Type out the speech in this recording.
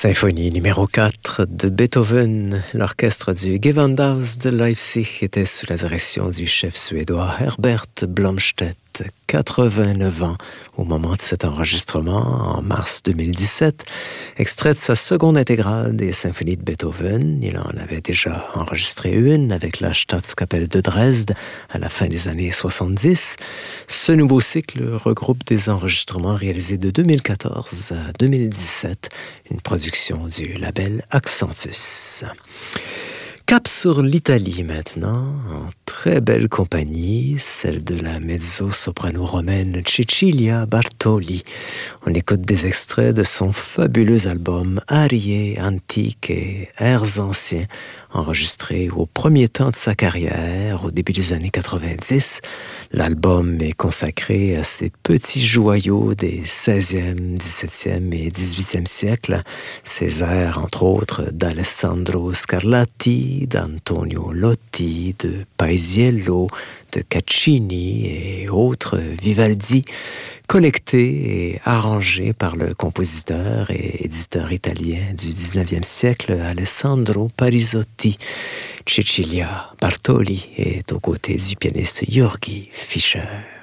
Symphonie numéro 4 de Beethoven. L'orchestre du Gewandhaus de Leipzig était sous la direction du chef suédois Herbert Blomstedt, 89 ans au moment de cet enregistrement, en mars 2017. Extrait de sa seconde intégrale des symphonies de Beethoven. Il en avait déjà enregistré une avec la Staatskapelle de Dresde à la fin des années 70. Ce nouveau cycle regroupe des enregistrements réalisés de 2014 à 2017, une production du label Accentus. Cap sur l'Italie maintenant, en très belle compagnie, celle de la mezzo-soprano romaine Cecilia Bartoli. On écoute des extraits de son fabuleux album Arie antiche et airs anciens, enregistré au premier temps de sa carrière, au début des années 90. L'album est consacré à ces petits joyaux des 16e, 17e et 18e siècles, ces airs entre autres d'Alessandro Scarlatti, d'Antonio Lotti, de Paisiello, de Caccini et autres Vivaldi, collectés et arrangés par le compositeur et éditeur italien du 19e siècle Alessandro Parisotti. Cecilia Bartoli est aux côtés du pianiste György Fischer.